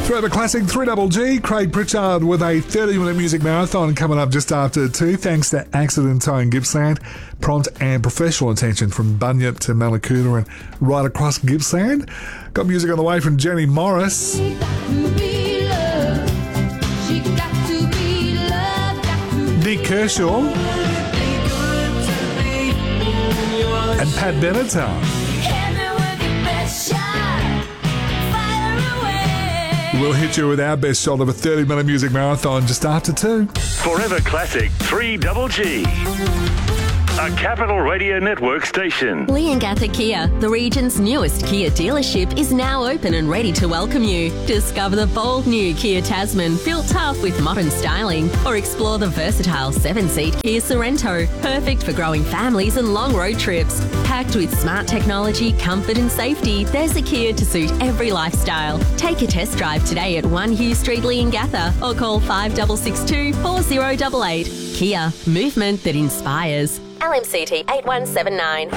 Forever Classic 3GG, Craig Pritchard with a 30-minute music marathon coming up just after 2, thanks to Accident Towing Gippsland. Prompt and professional attention from Bunyip to Mallacoota and right across Gippsland. Got music on the way from Jenny Morris. Nick Kershaw. And Pat Benatar. We'll hit you with our best shot of a 30-minute music marathon just after 2. Forever Classic 3GG. A Capital Radio Network station. Leongatha Kia, the region's newest Kia dealership, is now open and ready to welcome you. Discover the bold new Kia Tasman, built tough with modern styling, or explore the versatile 7-seat Kia Sorrento, perfect for growing families and long road trips. Packed with smart technology, comfort and safety, there's a Kia to suit every lifestyle. Take a test drive today at 1 Hugh Street, Leongatha, or call 5662 4088. Kia, movement that inspires. LMCT 8179.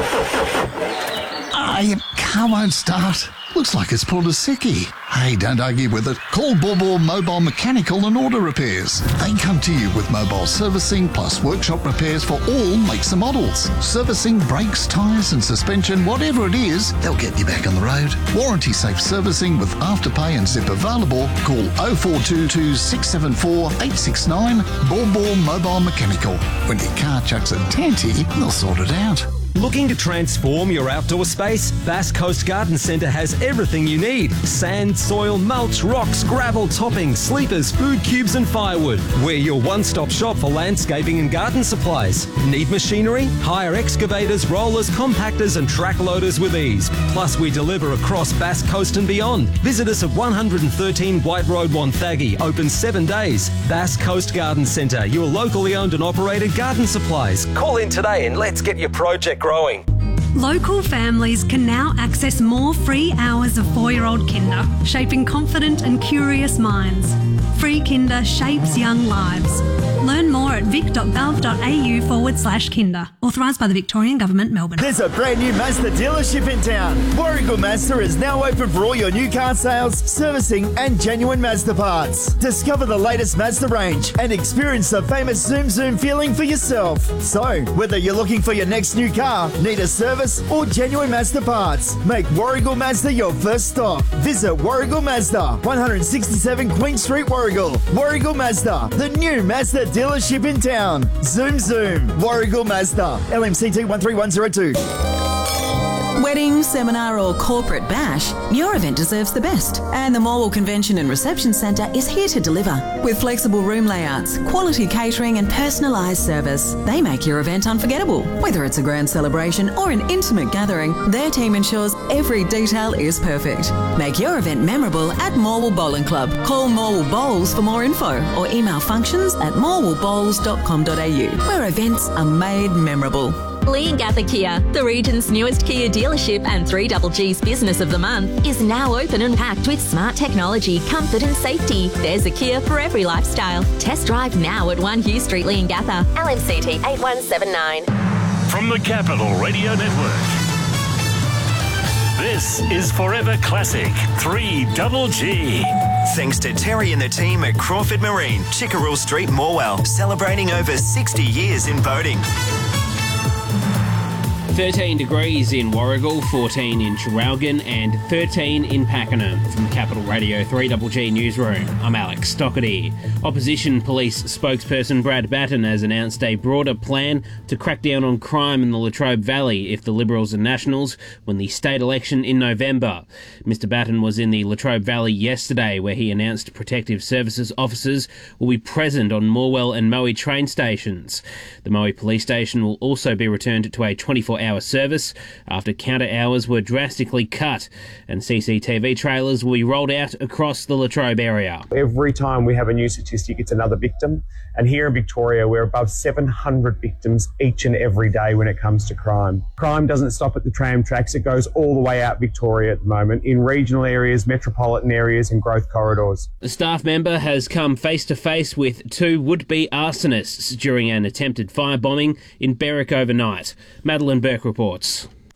Your car won't start. Looks like it's pulled a sickie. Hey, don't argue with it. Call Borbor Mobile Mechanical and Auto Repairs. They come to you with mobile servicing plus workshop repairs for all makes and models. Servicing, brakes, tyres and suspension, whatever it is, they'll get you back on the road. Warranty safe servicing with Afterpay and Zip available. Call 0422 674 869. Borbor Mobile Mechanical. When your car chucks a tanty, they'll sort it out. Looking to transform your outdoor space? Bass Coast Garden Centre has everything you need. Sand, soil, mulch, rocks, gravel, toppings, sleepers, food cubes and firewood. We're your one-stop shop for landscaping and garden supplies. Need machinery? Hire excavators, rollers, compactors and track loaders with ease. Plus we deliver across Bass Coast and beyond. Visit us at 113 White Road, Wonthaggi. Open 7 days. Bass Coast Garden Centre, your locally owned and operated garden supplies. Call in today and let's get your project growing. Local families can now access more free hours of 4-year-old Kinder, shaping confident and curious minds. Free Kinder shapes young lives. Learn more at vic.gov.au/Kinder. Authorised by the Victorian Government, Melbourne. There's a brand new Mazda dealership in town. Warragul Mazda is now open for all your new car sales, servicing and genuine Mazda parts. Discover the latest Mazda range and experience the famous Zoom Zoom feeling for yourself. So, whether you're looking for your next new car, need a service or genuine Mazda parts, make Warragul Mazda your first stop. Visit Warragul Mazda, 167 Queen Street, Warragul. Warragul Mazda, the new Mazda dealership in town. Zoom Zoom. Warragul Mazda. LMCT 13102. Wedding, seminar or corporate bash, your event deserves the best. And the Morwell Convention and Reception Centre is here to deliver. With flexible room layouts, quality catering and personalised service, they make your event unforgettable. Whether it's a grand celebration or an intimate gathering, their team ensures every detail is perfect. Make your event memorable at Morwell Bowling Club. Call Morwell Bowls for more info or email functions@morwellbowls.com.au, where events are made memorable. Leongatha Kia, the region's newest Kia dealership and 3GG's Business of the Month, is now open and packed with smart technology, comfort and safety. There's a Kia for every lifestyle. Test drive now at 1 Hugh Street, Leongatha. LMCT 8179. From the Capital Radio Network, this is Forever Classic 3GG. Thanks to Terry and the team at Crawford Marine, Chickerell Street, Morwell, celebrating over 60 years in boating. 13 degrees in Warragul, 14 in Traralgon and 13 in Pakenham. From Capital Radio 3GG Newsroom, I'm Alex Stockerty. Opposition police spokesperson Brad Batten has announced a broader plan to crack down on crime in the Latrobe Valley if the Liberals and Nationals win the state election in November. Mr Batten was in the Latrobe Valley yesterday, where he announced protective services officers will be present on Morwell and Moe train stations. The Moe police station will also be returned to a 24-hour service after counter hours were drastically cut, and CCTV trailers will be rolled out across the Latrobe area. Every time we have a new statistic, it's another victim. And here in Victoria, we're above 700 victims each and every day when it comes to crime. Crime doesn't stop at the tram tracks. It goes all the way out Victoria at the moment, in regional areas, metropolitan areas and growth corridors. A staff member has come face-to-face with 2 would-be arsonists during an attempted firebombing in Berwick overnight. Madeline Burke reports.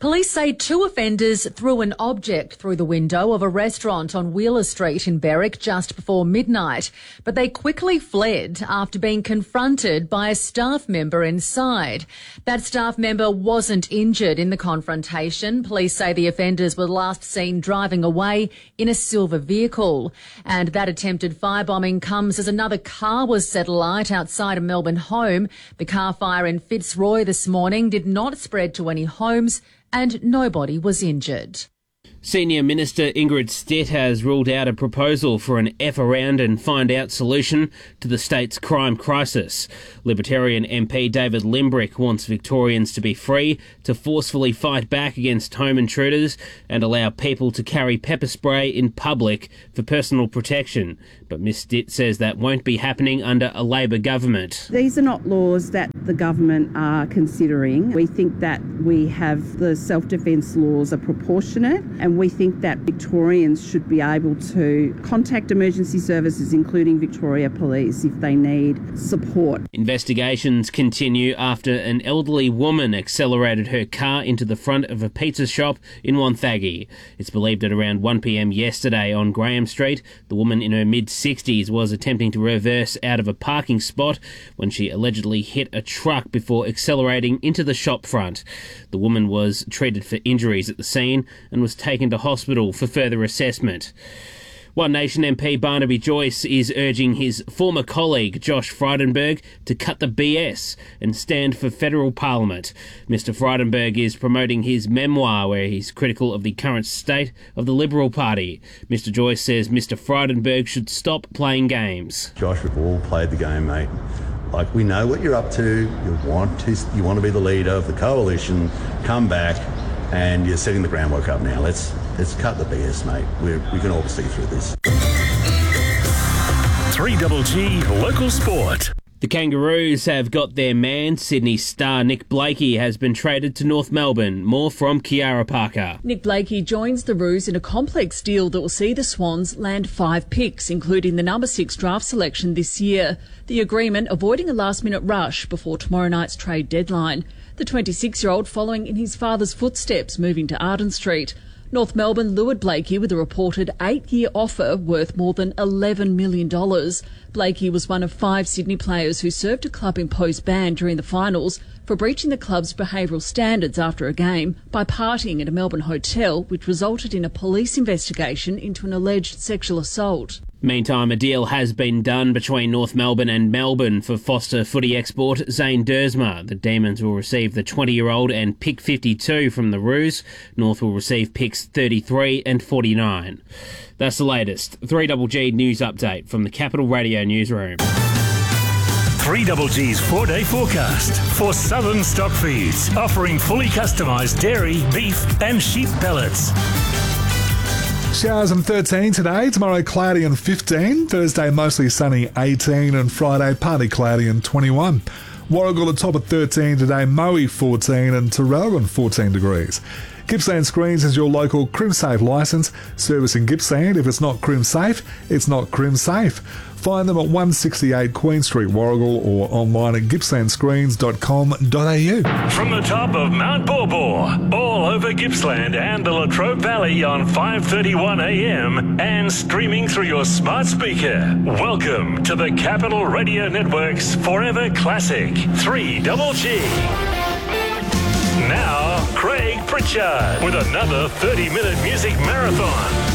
Police say 2 offenders threw an object through the window of a restaurant on Wheeler Street in Berwick just before midnight, but they quickly fled after being confronted by a staff member inside. That staff member wasn't injured in the confrontation. Police say the offenders were last seen driving away in a silver vehicle. And that attempted firebombing comes as another car was set alight outside a Melbourne home. The car fire in Fitzroy this morning did not spread to any homes, and nobody was injured. Senior Minister Ingrid Stitt has ruled out a proposal for an F-around and find-out solution to the state's crime crisis. Libertarian MP David Limbrick wants Victorians to be free to forcefully fight back against home intruders and allow people to carry pepper spray in public for personal protection. But Ms Stitt says that won't be happening under a Labor government. These are not laws that the government are considering. We think that we have the self-defence laws are proportionate, and we think that Victorians should be able to contact emergency services, including Victoria Police, if they need support. Investigations continue after an elderly woman accelerated her car into the front of a pizza shop in Wonthaggi. It's believed at around 1 p.m. yesterday on Graham Street, the woman in her mid-60s was attempting to reverse out of a parking spot when she allegedly hit a truck before accelerating into the shop front. The woman was treated for injuries at the scene and was taken to hospital for further assessment. One Nation MP Barnaby Joyce is urging his former colleague Josh Frydenberg to cut the BS and stand for federal parliament. Mr Frydenberg is promoting his memoir where he's critical of the current state of the Liberal Party. Mr Joyce says Mr Frydenberg should stop playing games. Josh, we've all played the game, mate. Like, we know what you're up to. You want to be the leader of the coalition. Come back, and you're setting the groundwork up now. Let's cut the BS, mate. We can all see through this. 3GG Local Sport. The Kangaroos have got their man. Sydney star Nick Blakey has been traded to North Melbourne. More from Kiara Parker. Nick Blakey joins the Roos in a complex deal that will see the Swans land 5 picks, including the number 6 draft selection this year. The agreement avoiding a last-minute rush before tomorrow night's trade deadline. The 26-year-old following in his father's footsteps, moving to Arden Street. North Melbourne lured Blakey with a reported 8-year offer worth more than $11 million. Blakey was one of 5 Sydney players who served a club-imposed ban during the finals for breaching the club's behavioural standards after a game by partying at a Melbourne hotel, which resulted in a police investigation into an alleged sexual assault. Meantime, a deal has been done between North Melbourne and Melbourne for Foster footy export Zane Dersma. The Demons will receive the 20-year-old and pick 52 from the Roos. North will receive picks 33 and 49. That's the latest 3GG news update from the Capital Radio newsroom. 3GG's 4-day forecast for Southern Stock Feeds, offering fully customised dairy, beef and sheep pellets. Showers and 13 today, tomorrow cloudy and 15, Thursday mostly sunny 18 and Friday partly cloudy and 21. Warragul at top of 13 today, Moe 14 and Terrelgan 14 degrees. Gippsland Screens is your local CrimSafe licence. Service in Gippsland. If it's not CrimSafe, it's not CrimSafe. Find them at 168 Queen Street, Warragul, or online at gippslandscreens.com.au. From the top of Mount Baw, all over Gippsland and the Latrobe Valley on 5:31 a.m. and streaming through your smart speaker. Welcome to the Capital Radio Network's Forever Classic 3GG. Now, Craig Pritchard with another 30-minute music marathon.